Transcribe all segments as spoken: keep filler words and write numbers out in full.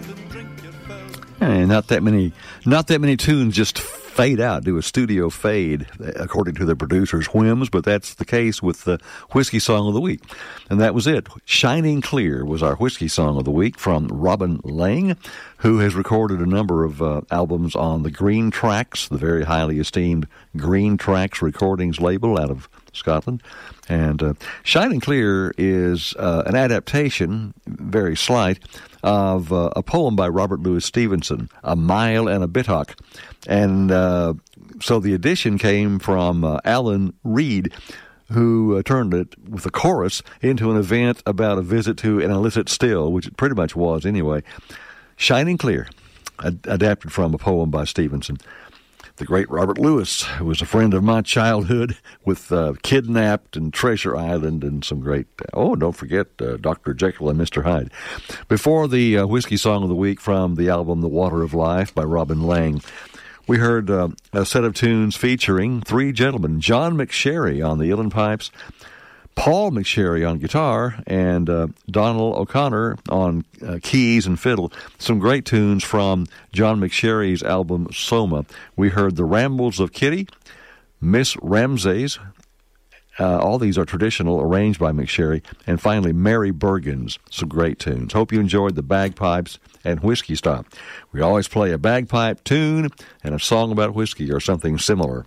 And not that many, not that many tunes just fade out, do a studio fade, according to the producer's whims, but that's the case with the Whiskey Song of the Week. And that was it. Shining Clear was our Whiskey Song of the Week from Robin Lang, who has recorded a number of uh, albums on the Green Tracks, the very highly esteemed Green Tracks recordings label out of Scotland. And uh, Shining Clear is uh, an adaptation, very slight, of uh, a poem by Robert Louis Stevenson, A Mile and a Bittock. And uh, so the edition came from uh, Alan Reed, who uh, turned it with a chorus into an event about a visit to an illicit still, which it pretty much was anyway. Shining Clear, ad- adapted from a poem by Stevenson. The great Robert Lewis, who was a friend of my childhood, with uh, Kidnapped and Treasure Island and some great, oh, don't forget uh, Doctor Jekyll and Mister Hyde. Before the uh, Whiskey Song of the Week from the album The Water of Life by Robin Lang, we heard uh, a set of tunes featuring three gentlemen, John McSherry on the uilleann pipes, Paul McSherry on guitar, and uh, Donald O'Connor on uh, keys and fiddle. Some great tunes from John McSherry's album Soma. We heard The Rambles of Kitty, Miss Ramsay's. Uh, all these are traditional, arranged by McSherry. And finally, Mary Bergen's. Some great tunes. Hope you enjoyed the bagpipes and Whiskey Stop. We always play a bagpipe tune and a song about whiskey or something similar.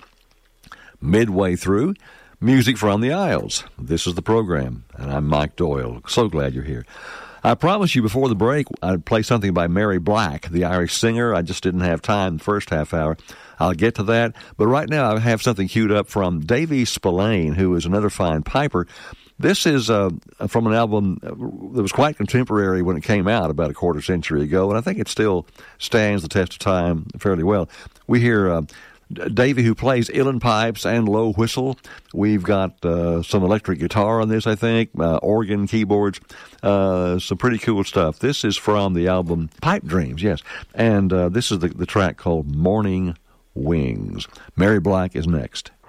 Midway through, music from the Isles. This is the program, and I'm Mike Doyle. So glad you're here. I promised you before the break I'd play something by Mary Black, the Irish singer. I just didn't have time the first half hour. I'll get to that. But right now I have something queued up from Davy Spillane, who is another fine piper. This is uh, from an album that was quite contemporary when it came out about a quarter century ago, and I think it still stands the test of time fairly well. We hear Uh, Davy, who plays uilleann pipes and low whistle. We've got uh, some electric guitar on this, I think, uh, organ, keyboards, uh, some pretty cool stuff. This is from the album Pipe Dreams, yes. And uh, this is the, the track called Morning Wings. Mary Black is next.